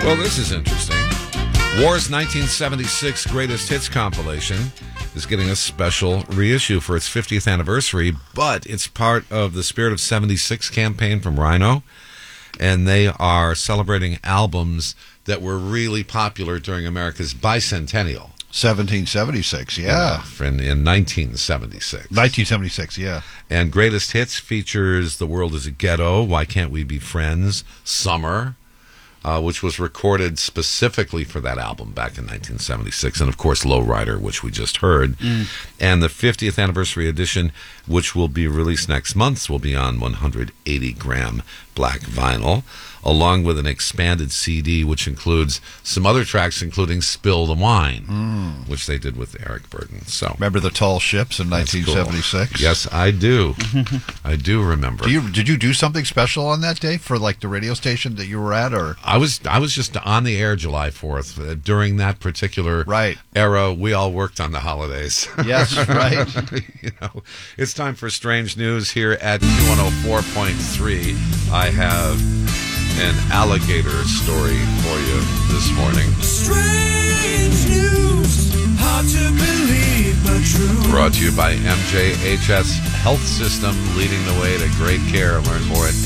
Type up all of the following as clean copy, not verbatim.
Well, this is interesting. War's 1976 Greatest Hits compilation is getting a special reissue for its 50th anniversary, but it's part of the Spirit of 76 campaign from Rhino, and they are celebrating albums that were really popular during America's bicentennial. 1776, yeah. In 1976. 1976, yeah. And Greatest Hits features The World is a Ghetto, Why Can't We Be Friends, Summer, which was recorded specifically for that album back in 1976, and of course Lowrider, which we just heard. And the 50th anniversary edition, which will be released next month, will be on 180-gram black vinyl, along with an expanded CD, which includes some other tracks, including Spill the Wine, which they did with Eric Burden. So remember the Tall Ships in 1976? Cool. Yes, I do. I do remember. Did you do something special on that day for like the radio station that you were at, or? I was just on the air July 4th. During that particular era, we all worked on the holidays. Yes, right. It's time for Strange News here at Q104.3. I have an alligator story for you this morning. Strange news, hard to believe but true. Brought to you by MJHS Health System, leading the way to great care. Learn more at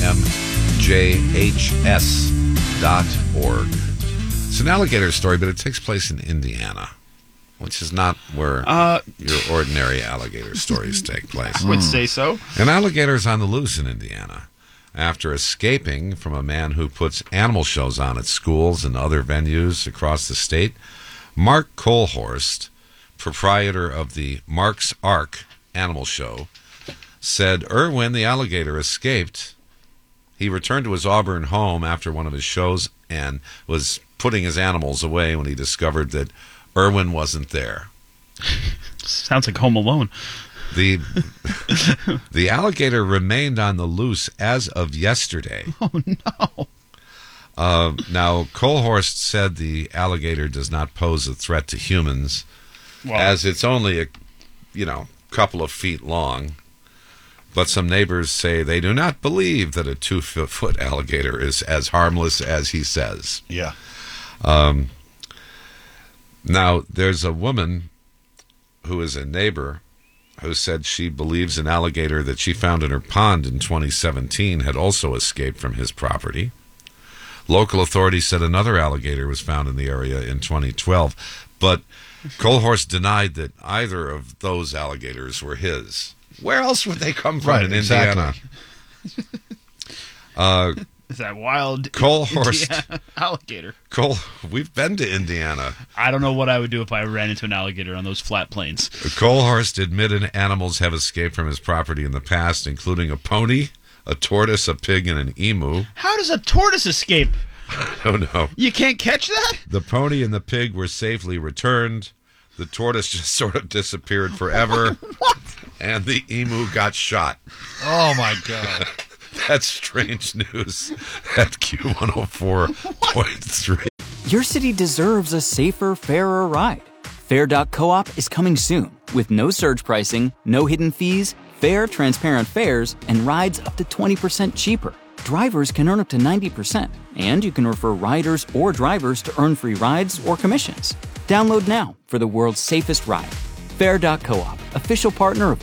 mjhs.org. It's an alligator story, but it takes place in Indiana, which is not where your ordinary alligator stories take place. I would say so. An alligator is on the loose in Indiana after escaping from a man who puts animal shows on at schools and other venues across the state. Mark Colhorst, proprietor of the Mark's Ark Animal Show, said Irwin the alligator escaped. He returned to his Auburn home after one of his shows and was putting his animals away when he discovered that Irwin wasn't there. Sounds like Home Alone. The alligator remained on the loose as of yesterday. Oh, no. Now, Colhorst said the alligator does not pose a threat to humans, as it's only a couple of feet long. But some neighbors say they do not believe that a 2-foot alligator is as harmless as he says. Yeah. Now, there's a woman who is a neighbor who said she believes an alligator that she found in her pond in 2017 had also escaped from his property. Local authorities said another alligator was found in the area in 2012, but Colhorst denied that either of those alligators were his. Where else would they come from in Indiana? Is that wild Colhorst alligator? We've been to Indiana. I don't know what I would do if I ran into an alligator on those flat plains. Colhorst admitted animals have escaped from his property in the past, including a pony, a tortoise, a pig, and an emu. How does a tortoise escape? I don't know. You can't catch that? The pony and the pig were safely returned. The tortoise just sort of disappeared forever. What? And the emu got shot. Oh, my God. That's strange news at Q104.3. Your city deserves a safer, fairer ride. Fair.coop is coming soon with no surge pricing, no hidden fees, fair, transparent fares, and rides up to 20% cheaper. Drivers can earn up to 90%, and you can refer riders or drivers to earn free rides or commissions. Download now for the world's safest ride. Fair.coop, official partner of